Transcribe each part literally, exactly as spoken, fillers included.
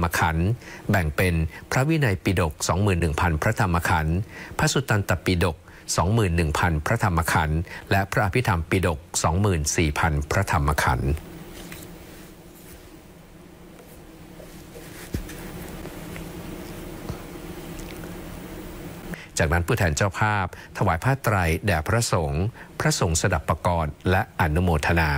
มขันธ์แบ่งเป็นพระวินัยปิฎก สองหมื่นหนึ่งพัน พระธรรมขันธ์พระสุตตันตปิฎก สองหมื่นหนึ่งพัน พระธรรมขันธ์และพระอภิธรรมปิฎก สองหมื่นสี่พัน พระธรรมขันธ์จากนั้นผู้แทนเจ้าภาพถวายผ้าไตรแด่พระสงฆ์พระสงฆ์สดับปกรณ์และอนุโมทนา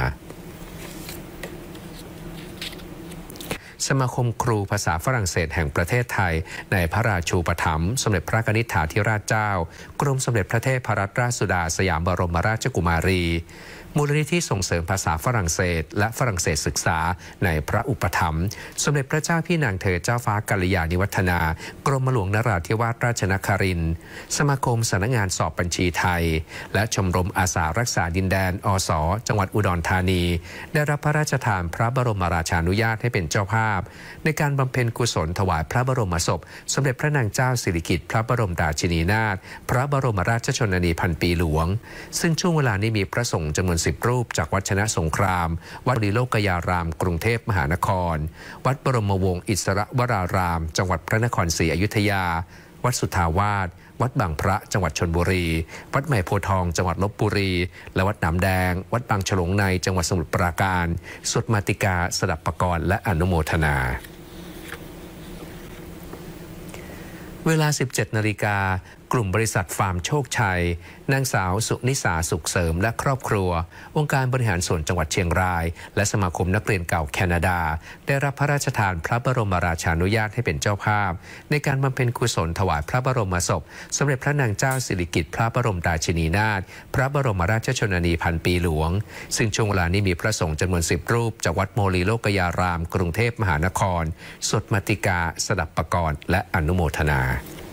สมาคมครูภาษาฝรั่งเศสแห่งประเทศไทยในพระราชูปถัมภ์สมเด็จพระกนิษฐาธิราชเจ้ากรมสมเด็จพระเทพรัตนราชสุดาสยามบรมราชกุมารีมูลนิธิส่งเสริมภาษาฝรั่งเศสและฝรั่งเศสศึกษาในพระอุปถัมภ์สมเด็จพระเจ้าพี่นางเธอเจ้าฟ้ากัลยาณิวัฒนากรมหลวงนราธิวาสราชนครินทร์สมาคมสำนักงานสอบบัญชีไทยและชมรมอาสารักษาดินแดนอสจังหวัดอุดรธานีได้รับพระราชทานพระบรมราชานุญาตให้เป็นเจ้าภาพในการบำเพ็ญกุศลถวายพระบรมศพสมเด็จพระนางเจ้าสิริกิติ์พระบรมราชินีนาถพระบรมราชชนนีพันปีหลวงซึ่งช่วงเวลานี้มีพระสงฆ์จำนวนสิบรูปจากวัดชนะสงครามวัดบริโลกยารามกรุงเทพมหานครวัดบรมวงศ์อิสระวรารามจังหวัดพระนครศรีอยุธยาวัดสุทธาวาสวัดบางพระจังหวัดชลบุรีวัดใหม่โพธิ์ทองจังหวัดลพบุรีและวัดหนามแดงวัดบางฉลงในจังหวัดสมุทรปราการสวดมาติกาสดับปกรณ์และอนุโมทนาเวลา สิบเจ็ดนาฬิกากลุ่มบริษัทฟาร์มโชคชัยนางสาวสุนิสาสุขเสริมและครอบครัวองค์การบริหารส่วนจังหวัดเชียงรายและสมาคมนักเรียนเก่าแคนาดาได้รับพระราชทานพระบรมราชานุญาตให้เป็นเจ้าภาพในการบำเพ็ญกุศลถวายพระบรมศพสมเด็จพระนางเจ้าสิริกิติ์พระบรมราชินีนาถพระบรมราชชนนีพันปีหลวงซึ่งช่วงเวลานี้มีพระสงฆ์จำนวนสิบรูปจากวัดโมลีโลกยารามกรุงเทพมหานครสวดมาติกาสดับปกรณ์และอนุโมทนา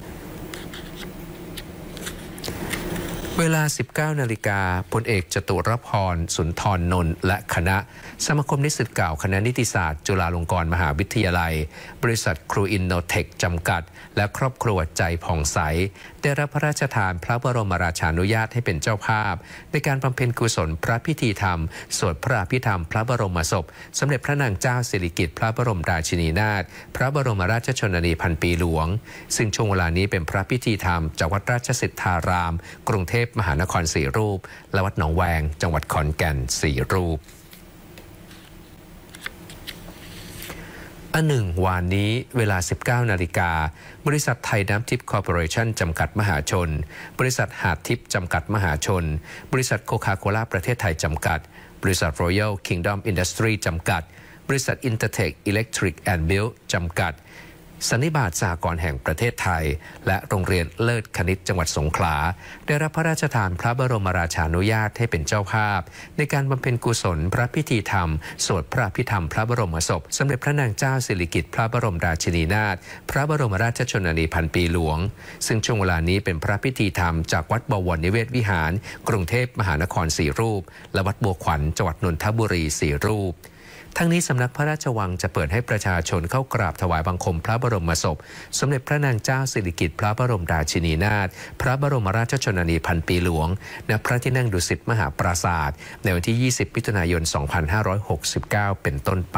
เวลา สิบเก้านาฬิกาพลเอกจตุรพรสุนทรนนท์และคณะสมาคมนิสิตเก่าคณะนิติศาสตร์จุฬาลงกรณ์มหาวิทยาลัยบริษัทครูอินโนเทคจำกัดและครอบครัวใจผ่องใสได้รับพระราชทานพระบรมราชานุญาตให้เป็นเจ้าภาพในการบำเพ็ญกุศลพระพิธีธรรมสวดพระอภิธรรมพระบรมศพสมเด็จพระนางเจ้าสิริกิติ์พระบรมราชินีนาถพระบรมราชชนนีพันปีหลวงซึ่งช่วงเวลานี้เป็นพระพิธีธรรมจากวัดราชสิทธารามกรุงเทพมหานครสี่รูปและวัดหนองแวงจังหวัดขอนแก่นสี่รูปอันหนึ่งวานนี้เวลา สิบเก้านาฬิกาบริษัทไทยน้ำทิพย์คอร์ปอเรชั่นจำกัดมหาชนบริษัทหาดทิพย์จำกัดมหาชนบริษัทโคคาโคล่าประเทศไทยจำกัดบริษัท Royal Kingdom Industry จำกัดบริษัท Intertech Electric and Build จำกัดสันนิบาตสหกรณ์แห่งประเทศไทยและโรงเรียนเลิศคณิตจังหวัดสงขลาได้รับพระราชทานพระบรมราชานุญาตให้เป็นเจ้าภาพในการบำเพ็ญกุศลพระพิธีธรรมสวดพระอภิธรรมพระบรมศพสมเด็จพระนางเจ้าสิริกิติ์พระบรมราชินีนาถพระบรมราชชนนีพันปีหลวงซึ่งช่วงเวลานี้เป็นพระพิธีธรรมจากวัดบวรนิเวศวิหารกรุงเทพมหานครสี่รูปและวัดบัวขวัญจังหวัดนนทบุรีสี่รูปทั้งนี้สำนักพระราชวังจะเปิดให้ประชาชนเข้ากราบถวายบังคมพระบรมศพสมเด็จพระนางเจ้าสิริกิติ์พระบรมราชินีนาถพระบรมราชชนนีพันปีหลวงณพระที่นั่งดุสิตมหาปราสาทในวันที่ยี่สิบมิถุนายนสองพันห้าร้อยหกสิบเก้าเป็นต้นไป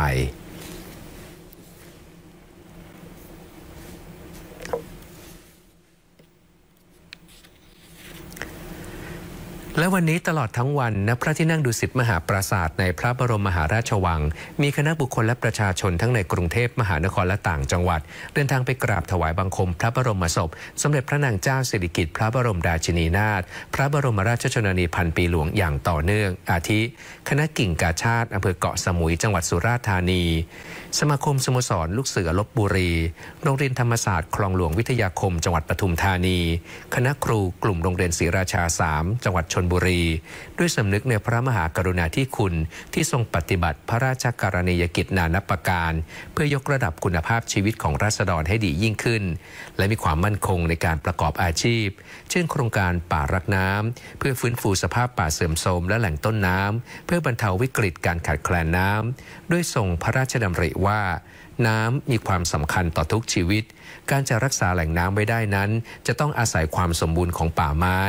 และวันนี้ตลอดทั้งวันณพระที่นั่งดุสิตมหาปราสาทในพระบรมมหาราชวังมีคณะบุคคลและประชาชนทั้งในกรุงเทพมหานครและต่างจังหวัดเดินทางไปกราบถวายบังคมพระบรมศพสมเด็จพระนางเจ้าสิริกิติ์พระบรมราชินีนาถพระบรมราชชนนีพันปีหลวงอย่างต่อเนื่องอาทิคณะกิ่งกาชาดอำเภอเกาะสมุยจังหวัดสุราษฎร์ธานีสมาคมสโมสรลูกเสือลพบุรีโรงเรียนธรรมศาสตร์คลองหลวงวิทยาคมจังหวัดปทุมธานีคณะครูกลุ่มโรงเรียนศรีราชาสามจังหวัดชลบุรีด้วยสำนึกในพระมหากรุณาธิคุณที่ทรงปฏิบัติพระราชกรณียกิจนานับประการเพื่อยกระดับคุณภาพชีวิตของราษฎรให้ดียิ่งขึ้นและมีความมั่นคงในการประกอบอาชีพเช่นโครงการป่ารักน้ำเพื่อฟื้นฟูสภาพป่าเสื่อมโทรมและแหล่งต้นน้ำเพื่อบรรเทาวิกฤตการขาดแคลนน้ำด้วยทรงพระราชดำริว่าน้ำมีความสำคัญต่อทุกชีวิตการจะรักษาแหล่งน้ำไว้ได้นั้นจะต้องอาศัยความสมบูรณ์ของป่าไม้